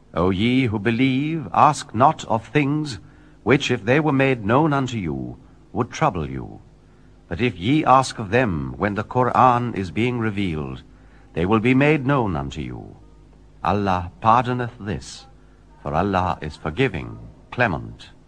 O ye who believe, ask not of things which, if they were made known unto you, would trouble you. But if ye ask of them when the Qur'an is being revealed, they will be made known unto you. Allah pardoneth this, for Allah is forgiving, clement.